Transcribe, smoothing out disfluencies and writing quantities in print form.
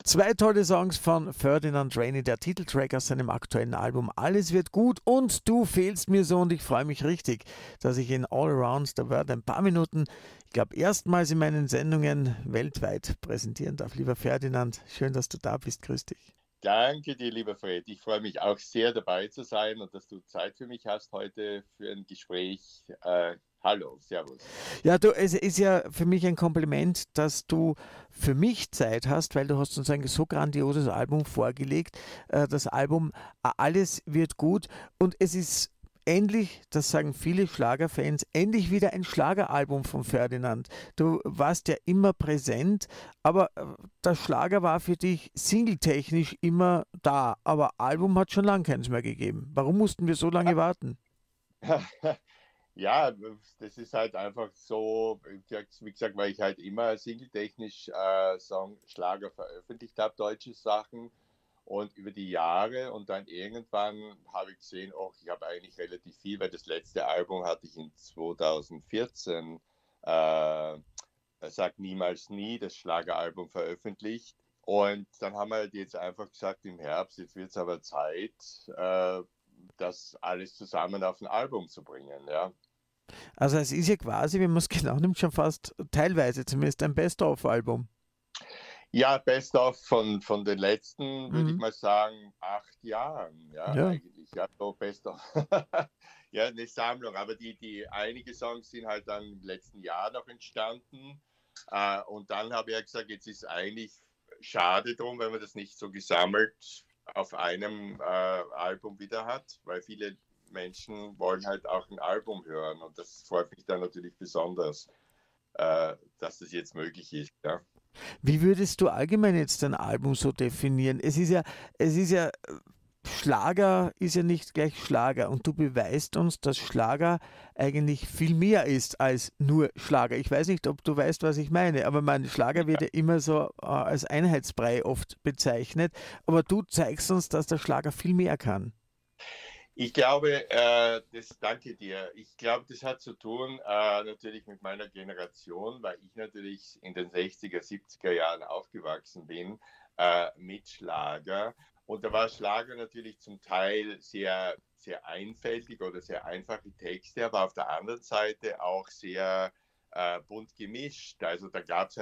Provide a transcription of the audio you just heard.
Zwei tolle Songs von Ferdinand Rainey, der Titeltrack aus seinem aktuellen Album Alles wird gut und du fehlst mir so und ich freue mich richtig, dass ich in All Around the World ein paar Minuten, ich glaube erstmals in meinen Sendungen weltweit präsentieren darf. Lieber Ferdinand, schön, dass du da bist. Grüß dich. Danke dir, lieber Fred. Ich freue mich auch sehr dabei zu sein und dass du Zeit für mich hast heute für ein Gespräch. Hallo, Servus. Ja, du, es ist ja für mich ein Kompliment, dass du für mich Zeit hast, weil du hast uns ein so grandioses Album vorgelegt. Das Album Alles wird gut und es ist endlich, das sagen viele Schlagerfans, endlich wieder ein Schlageralbum von Ferdinand. Du warst ja immer präsent, aber der Schlager war für dich singletechnisch immer da, aber Album hat schon lange keins mehr gegeben. Warum mussten wir so lange warten? Ja, das ist halt einfach so, wie gesagt, weil ich halt immer singletechnisch Schlager veröffentlicht habe, deutsche Sachen und über die Jahre und dann irgendwann habe ich gesehen, oh, ich habe eigentlich relativ viel, weil das letzte Album hatte ich in 2014, Sag niemals nie, das Schlageralbum veröffentlicht. Und dann haben wir halt jetzt einfach gesagt, im Herbst, jetzt wird es aber Zeit, das alles zusammen auf ein Album zu bringen. Ja, Also es ist ja quasi, wenn man es genau nimmt, schon fast teilweise zumindest ein Best-of-Album. ja, Best of von den letzten, würde ich Mhm. mal sagen, 8 Jahren. Ja, Ja. eigentlich. Ja, so Best of. Ja, eine Sammlung. Aber die einige Songs sind halt dann im letzten Jahr noch entstanden. Und dann habe ich ja gesagt, jetzt ist eigentlich schade drum, wenn man das nicht so gesammelt auf einem Album wieder hat, weil viele Menschen wollen halt auch ein Album hören. Und das freut mich dann natürlich besonders, dass das jetzt möglich ist. Ja. Wie würdest du allgemein jetzt dein Album so definieren? Es ist ja, Schlager ist ja nicht gleich Schlager und du beweist uns, dass Schlager eigentlich viel mehr ist als nur Schlager. Ich weiß nicht, ob du weißt, was ich meine, aber mein Schlager wird ja immer so als Einheitsbrei oft bezeichnet, aber du zeigst uns, dass der Schlager viel mehr kann. Ich glaube, danke dir. Ich glaube, das hat zu tun natürlich mit meiner Generation, weil ich natürlich in den 60er, 70er Jahren aufgewachsen bin mit Schlager. Und da war Schlager natürlich zum Teil sehr, sehr einfältig oder sehr einfache Texte, aber auf der anderen Seite auch sehr bunt gemischt. Also da gab es